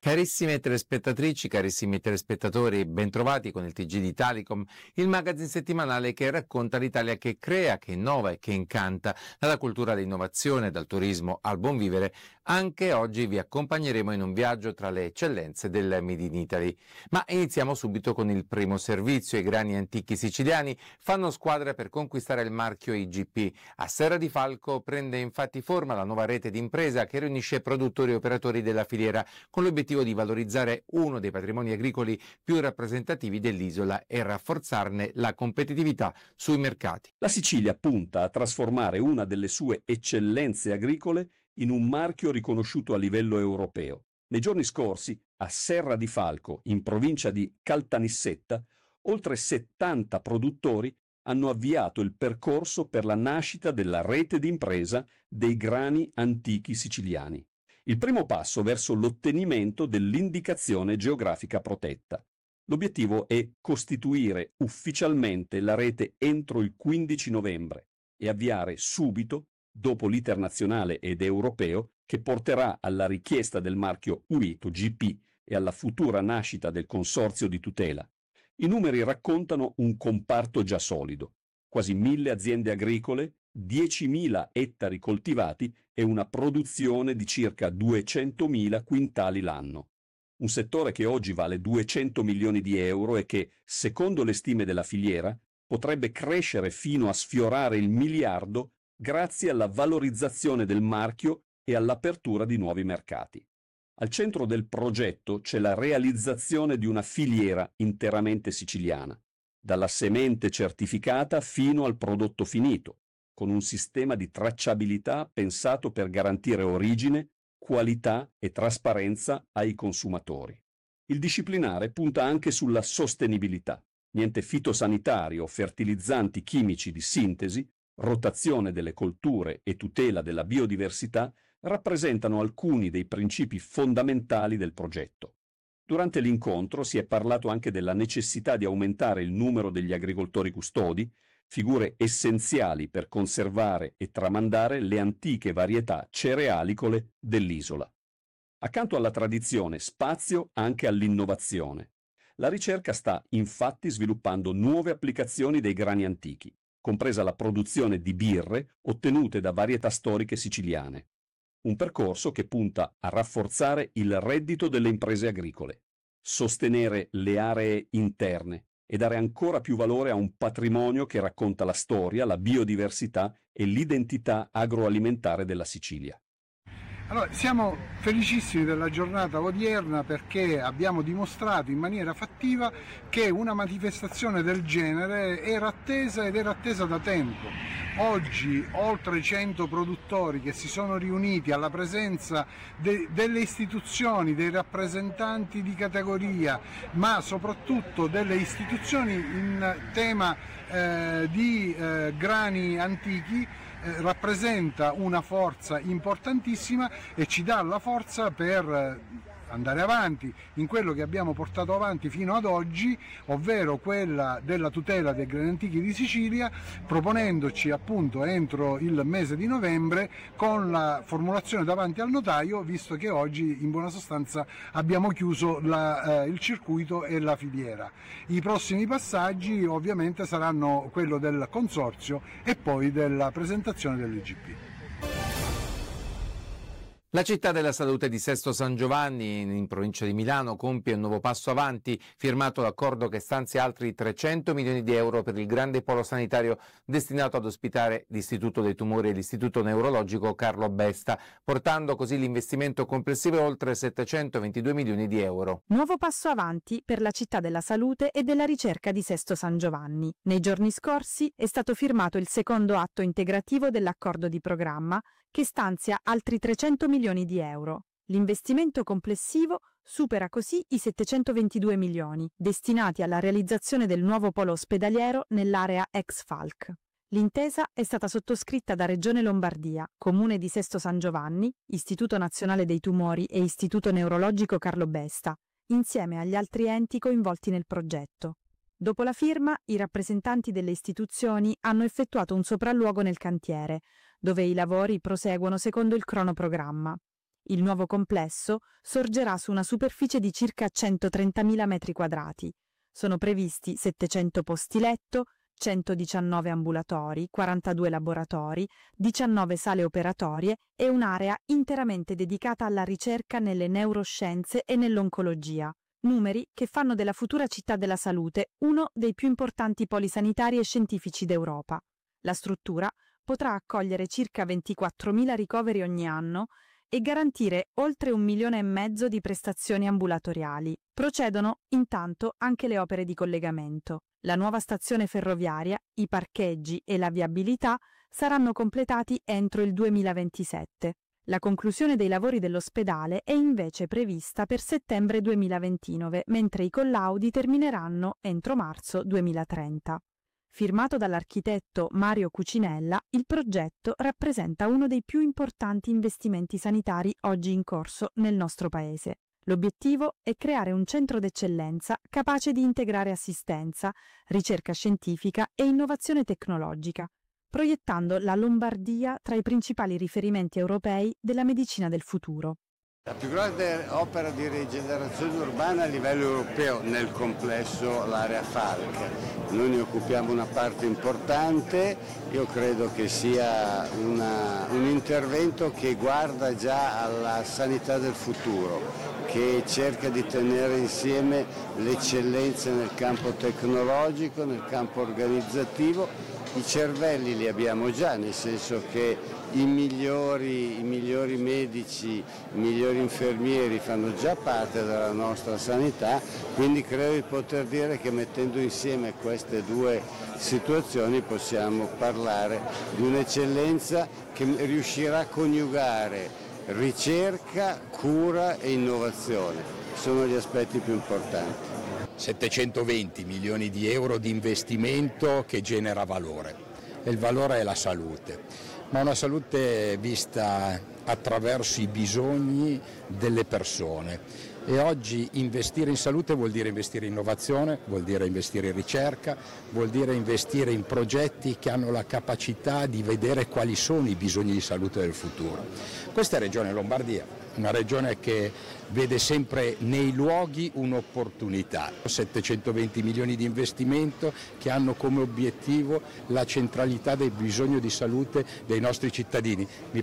Carissime telespettatrici, carissimi telespettatori, bentrovati con il TG di Italicom, il magazine settimanale che racconta l'Italia che crea, che innova e che incanta, dalla cultura all'innovazione, dal turismo al buon vivere. Anche oggi vi accompagneremo in un viaggio tra le eccellenze del Made in Italy. Ma iniziamo subito con il primo servizio. I grani antichi siciliani fanno squadra per conquistare il marchio IGP. A Serra di Falco prende infatti forma la nuova rete di impresa che riunisce produttori e operatori della filiera con l'obiettivo di valorizzare uno dei patrimoni agricoli più rappresentativi dell'isola e rafforzarne la competitività sui mercati. La Sicilia punta a trasformare una delle sue eccellenze agricole in un marchio riconosciuto a livello europeo. Nei giorni scorsi, a Serra di Falco, in provincia di Caltanissetta, oltre 70 produttori hanno avviato il percorso per la nascita della rete d'impresa dei grani antichi siciliani. Il primo passo verso l'ottenimento dell'indicazione geografica protetta. L'obiettivo è costituire ufficialmente la rete entro il 15 novembre e avviare subito, dopo l'iter nazionale ed europeo, che porterà alla richiesta del marchio UITO GP e alla futura nascita del consorzio di tutela. I numeri raccontano un comparto già solido. Quasi 1000 aziende agricole, 10.000 ettari coltivati e una produzione di circa 200.000 quintali l'anno. Un settore che oggi vale 200 milioni di euro e che, secondo le stime della filiera, potrebbe crescere fino a sfiorare il miliardo grazie alla valorizzazione del marchio e all'apertura di nuovi mercati. Al centro del progetto c'è la realizzazione di una filiera interamente siciliana, dalla semente certificata fino al prodotto finito, con un sistema di tracciabilità pensato per garantire origine, qualità e trasparenza ai consumatori. Il disciplinare punta anche sulla sostenibilità. Niente fitosanitario, fertilizzanti chimici di sintesi, rotazione delle colture e tutela della biodiversità rappresentano alcuni dei principi fondamentali del progetto. Durante l'incontro si è parlato anche della necessità di aumentare il numero degli agricoltori custodi, figure essenziali per conservare e tramandare le antiche varietà cerealicole dell'isola. Accanto alla tradizione, spazio anche all'innovazione. La ricerca sta infatti sviluppando nuove applicazioni dei grani antichi, compresa la produzione di birre ottenute da varietà storiche siciliane. Un percorso che punta a rafforzare il reddito delle imprese agricole, sostenere le aree interne e dare ancora più valore a un patrimonio che racconta la storia, la biodiversità e l'identità agroalimentare della Sicilia. Allora, siamo felicissimi della giornata odierna perché abbiamo dimostrato in maniera fattiva che una manifestazione del genere era attesa ed era attesa da tempo. Oggi oltre 100 produttori che si sono riuniti alla presenza delle istituzioni, dei rappresentanti di categoria, ma soprattutto delle istituzioni in tema di grani antichi, rappresenta una forza importantissima e ci dà la forza per andare avanti in quello che abbiamo portato avanti fino ad oggi, ovvero quella della tutela dei grani antichi di Sicilia, proponendoci appunto entro il mese di novembre con la formulazione davanti al notaio, visto che oggi in buona sostanza abbiamo chiuso il circuito e la filiera. I prossimi passaggi ovviamente saranno quello del consorzio e poi della presentazione dell'IGP. La città della salute di Sesto San Giovanni, in provincia di Milano, compie un nuovo passo avanti, firmato l'accordo che stanzia altri 300 milioni di euro per il grande polo sanitario destinato ad ospitare l'Istituto dei Tumori e l'Istituto Neurologico Carlo Besta, portando così l'investimento complessivo a oltre 722 milioni di euro. Nuovo passo avanti per la città della salute e della ricerca di Sesto San Giovanni. Nei giorni scorsi è stato firmato il secondo atto integrativo dell'accordo di programma che stanzia altri 300 milioni di euro. L'investimento complessivo supera così i 722 milioni, destinati alla realizzazione del nuovo polo ospedaliero nell'area ex Falc. L'intesa è stata sottoscritta da Regione Lombardia, Comune di Sesto San Giovanni, Istituto Nazionale dei Tumori e Istituto Neurologico Carlo Besta, insieme agli altri enti coinvolti nel progetto. Dopo la firma, i rappresentanti delle istituzioni hanno effettuato un sopralluogo nel cantiere, dove i lavori proseguono secondo il cronoprogramma. Il nuovo complesso sorgerà su una superficie di circa 130.000 metri quadrati. Sono previsti 700 posti letto, 119 ambulatori, 42 laboratori, 19 sale operatorie e un'area interamente dedicata alla ricerca nelle neuroscienze e nell'oncologia. Numeri che fanno della futura città della salute uno dei più importanti poli sanitari e scientifici d'Europa. La struttura potrà accogliere circa 24.000 ricoveri ogni anno e garantire oltre 1,5 milioni di prestazioni ambulatoriali. Procedono intanto anche le opere di collegamento. La nuova stazione ferroviaria, i parcheggi e la viabilità saranno completati entro il 2027. La conclusione dei lavori dell'ospedale è invece prevista per settembre 2029, mentre i collaudi termineranno entro marzo 2030. Firmato dall'architetto Mario Cucinella, il progetto rappresenta uno dei più importanti investimenti sanitari oggi in corso nel nostro paese. L'obiettivo è creare un centro d'eccellenza capace di integrare assistenza, ricerca scientifica e innovazione tecnologica, proiettando la Lombardia tra i principali riferimenti europei della medicina del futuro. La più grande opera di rigenerazione urbana a livello europeo nel complesso l'area Falck. Noi ne occupiamo una parte importante, io credo che sia un intervento che guarda già alla sanità del futuro, che cerca di tenere insieme le eccellenze nel campo tecnologico, nel campo organizzativo. I cervelli li abbiamo già, nel senso che i migliori medici, i migliori infermieri fanno già parte della nostra sanità, quindi credo di poter dire che mettendo insieme queste due situazioni possiamo parlare di un'eccellenza che riuscirà a coniugare ricerca, cura e innovazione. Sono gli aspetti più importanti. 720 milioni di euro di investimento che genera valore, e il valore è la salute, ma una salute vista attraverso i bisogni delle persone. E oggi investire in salute vuol dire investire in innovazione, vuol dire investire in ricerca, vuol dire investire in progetti che hanno la capacità di vedere quali sono i bisogni di salute del futuro. Questa è Regione Lombardia, una regione che vede sempre nei luoghi un'opportunità. 720 milioni di investimento che hanno come obiettivo la centralità del bisogno di salute dei nostri cittadini.